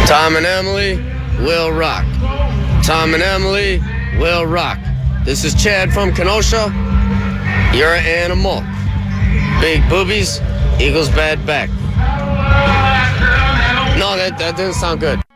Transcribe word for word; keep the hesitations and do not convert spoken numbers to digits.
Tom and Emily will rock. Tom and Emily will rock. This is Chad from Kenosha. You're an animal. Big boobies, equals bad back. No, that, that didn't sound good.